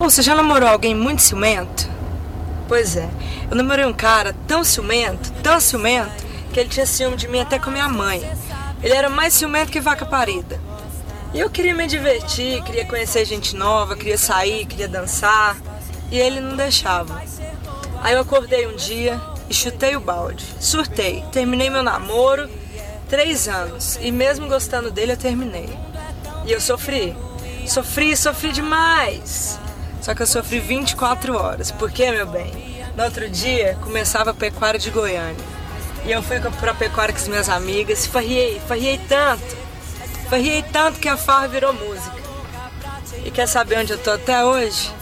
Pô, você já namorou alguém muito ciumento? Pois é, eu namorei um cara tão ciumento, que ele tinha ciúme de mim até com a minha mãe. Ele era mais ciumento que vaca parida. E eu queria me divertir, queria conhecer gente nova, queria sair, queria dançar. E ele não deixava. Aí eu acordei um dia e chutei o balde. Surtei, terminei meu namoro, 3 anos. E mesmo gostando dele, eu terminei. E eu sofri. Sofri demais. Só que eu sofri 24 horas. Por quê, meu bem? No outro dia, começava a pecuária de Goiânia. E eu fui pra pecuária com as minhas amigas. Farriei tanto que a farra virou música. E quer saber onde eu tô até hoje?